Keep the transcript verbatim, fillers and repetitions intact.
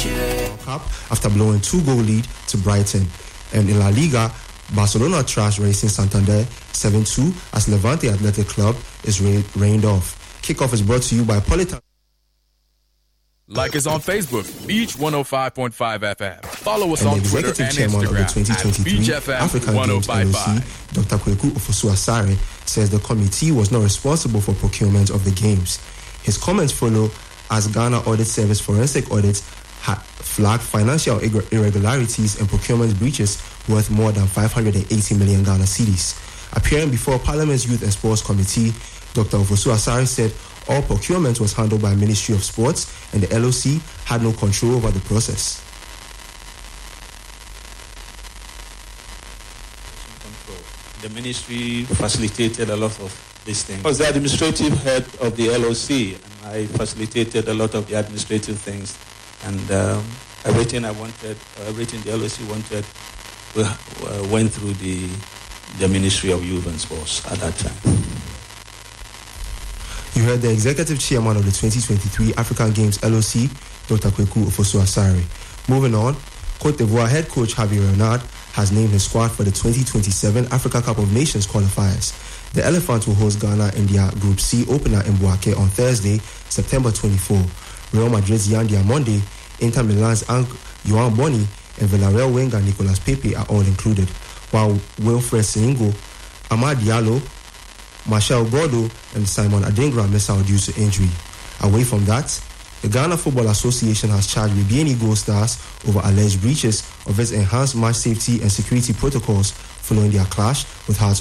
Cup after blowing two-goal lead to Brighton. And in La Liga, Barcelona trashed Racing Santander seven two as Levante Athletic Club is ra- rained off. Kickoff is brought to you by Politan. Like us on Facebook, Beach one oh five point five F M. Follow us and on the Twitter executive and chairman Instagram of the twenty twenty-three African Games L O C, Doctor Kweku Ofosu-Asare, says the committee was not responsible for procurement of the games. His comments follow as Ghana Audit Service forensic audits had flagged financial irregularities and procurement breaches worth more than five hundred eighty million Ghana cedis. Appearing before Parliament's Youth and Sports Committee, Doctor Ofosu-Asare said all procurement was handled by Ministry of Sports and the L O C had no control over the process. The ministry facilitated a lot of these things. I was the administrative head of the L O C, and I facilitated a lot of the administrative things. And um, everything I wanted, everything the L O C wanted, uh, went through the the Ministry of Youth and Sports at that time. You heard the executive chairman of the twenty twenty-three African Games L O C, Doctor Kweku Ofosu-Asare. Moving on, Cote d'Ivoire head coach Javier Renard has named his squad for the twenty twenty-seven Africa Cup of Nations qualifiers. The Elephants will host Ghana in their Group C opener in Bouaké on Thursday, September twenty-fourth. Real Madrid's Yan Diamonde, Inter Milan's Yohan Boni, and Villarreal winger Nicolas Pepe are all included, while Wilfred Singo, Amad Diallo, Marcel Gordo, and Simon Adingra miss out due to injury. Away from that, the Ghana Football Association has charged Bibiani Gold Stars over alleged breaches of its enhanced match safety and security protocols following their clash with Hearts